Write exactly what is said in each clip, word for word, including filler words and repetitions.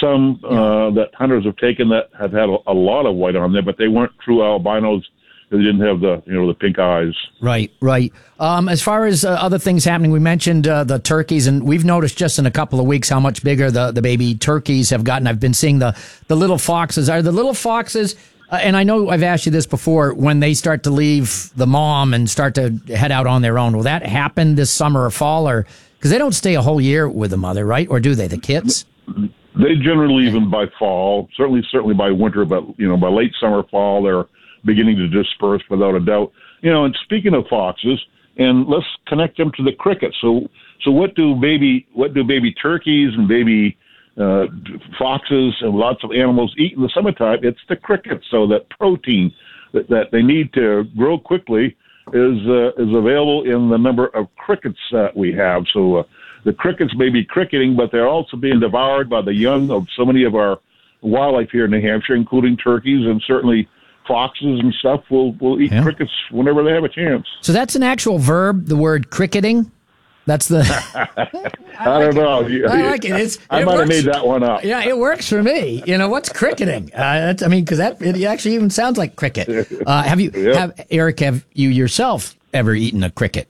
some yeah. uh, that hunters have taken that have had a, a lot of white on them, but they weren't true albinos. They didn't have the, you know, the pink eyes. Right, right. Um, as far as uh, other things happening, we mentioned uh, the turkeys, and we've noticed just in a couple of weeks how much bigger the, the baby turkeys have gotten. I've been seeing the, the little foxes. Are the little foxes, uh, and I know I've asked you this before, when they start to leave the mom and start to head out on their own, will that happen this summer or fall? Or because they don't stay a whole year with the mother, right? Or do they, the kits? They generally leave them by fall, certainly certainly by winter, but, you know, by late summer, fall, they're beginning to disperse without a doubt. You know, and speaking of foxes, and let's connect them to the crickets. So, so what do baby what do baby turkeys and baby uh, foxes and lots of animals eat in the summertime? It's the crickets. So that protein that, that they need to grow quickly is uh, is available in the number of crickets that we have. So uh, the crickets may be cricketing, but they're also being devoured by the young of so many of our wildlife here in New Hampshire, including turkeys, and certainly foxes and stuff will will eat yeah. crickets whenever they have a chance. So that's an actual verb, the word cricketing? That's the... I, I don't know. I like it. It's, I it might works. have made that one up. Yeah, it works for me. You know, what's cricketing? Uh, that's, I mean, because that it actually even sounds like cricket. Uh, have you, yep. have Eric, have you yourself ever eaten a cricket?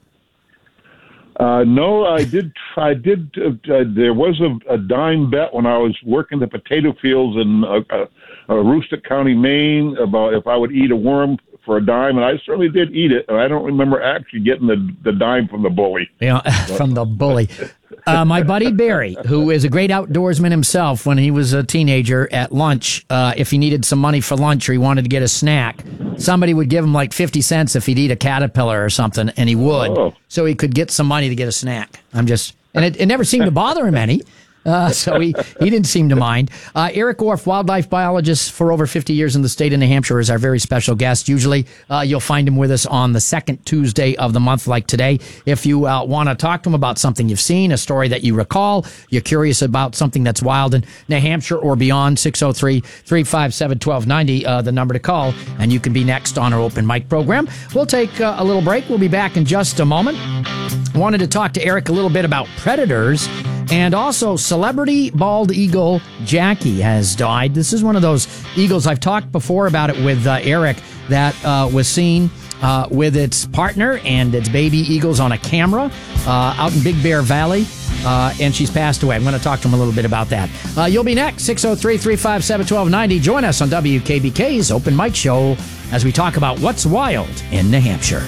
Uh, no, I did. I did. Uh, uh, there was a, a dime bet when I was working the potato fields in uh, uh, uh, Aroostook County, Maine, about if I would eat a worm for a dime, and I certainly did eat it. And I don't remember actually getting the the dime from the bully. Yeah, from the bully. Uh, my buddy Barry, who is a great outdoorsman himself, when he was a teenager at lunch, uh, if he needed some money for lunch or he wanted to get a snack, somebody would give him like fifty cents if he'd eat a caterpillar or something, and he would, oh. so he could get some money to get a snack. I'm just, and it, it never seemed to bother him any. Uh, so he, he didn't seem to mind. Uh, Eric Orff, wildlife biologist for over fifty years in the state of New Hampshire, is our very special guest. Usually uh, you'll find him with us on the second Tuesday of the month like today. If you uh, want to talk to him about something you've seen, a story that you recall, you're curious about something that's wild in New Hampshire or beyond, six oh three, three five seven, one two nine oh, uh, the number to call, and you can be next on our open mic program. We'll take uh, a little break. We'll be back in just a moment. Wanted to talk to Eric a little bit about predators. And also, celebrity bald eagle Jackie has died. This is one of those eagles, I've talked before about it with uh, Eric, that uh, was seen uh, with its partner and its baby eagles on a camera uh, out in Big Bear Valley, uh, and she's passed away. I'm going to talk to him a little bit about that. Uh, you'll be next, six oh three, three five seven, one two nine oh. Join us on W K B K's Open Mic Show as we talk about what's wild in New Hampshire.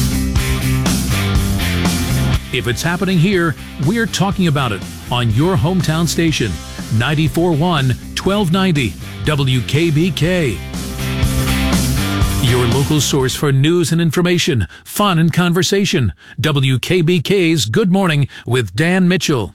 If it's happening here, we're talking about it on your hometown station, ninety-four point one, twelve ninety W K B K. Your local source for news and information, fun and conversation. W K B K's Good Morning with Dan Mitchell.